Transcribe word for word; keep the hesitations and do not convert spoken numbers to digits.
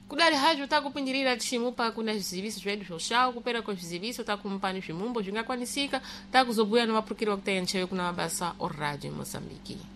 kudali hajo takupindirira tiximupa kuna viziviso byedu byoxawu kupera kwa viziviso takumpani bzimumbo bzingakwanisika takuzobwera na mapurukiro wakutaya ntchewe kuna mabasa o rádio moçambique.